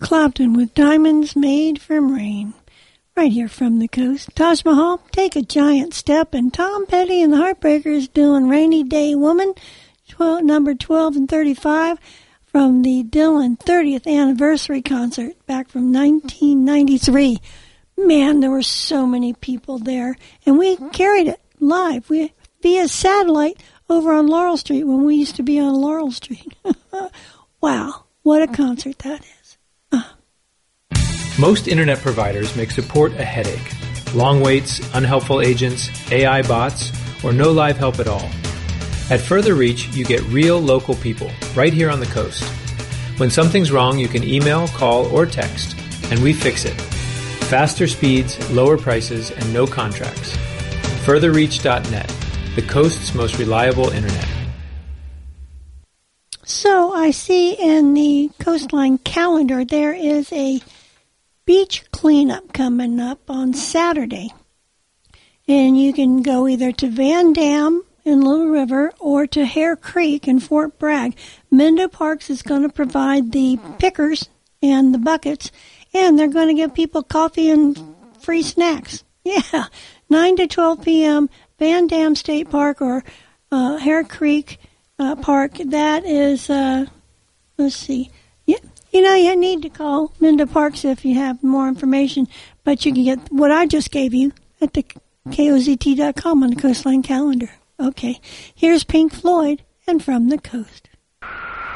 Clapton with Diamonds Made from Rain. Right here from the coast. Taj Mahal, Take a Giant Step, and Tom Petty and the Heartbreakers doing Rainy Day Woman, number 12 and 35 from the Dylan 30th anniversary concert back from 1993. Man, there were so many people there, and we carried it live via satellite over on Laurel Street when we used to be on Laurel Street. Wow, what a concert that is. Most internet providers make support a headache. Long waits, unhelpful agents, AI bots, or no live help at all. At Further Reach, you get real local people right here on the coast. When something's wrong, you can email, call, or text, and we fix it. Faster speeds, lower prices, and no contracts. Furtherreach.net, the coast's most reliable internet. So I see in the Coastline calendar there is a beach cleanup coming up on Saturday. And you can go either to Van Dam in Little River or to Hare Creek in Fort Bragg. Mendo Parks is going to provide the pickers and the buckets, and they're going to give people coffee and free snacks. Yeah, 9 to 12 p.m., Van Dam State Park or Hare Creek Park. That is, let's see. You know, you need to call Mendo Parks if you have more information, but you can get what I just gave you at the KOZT.com on the Coastline calendar. Okay, here's Pink Floyd and From the Coast.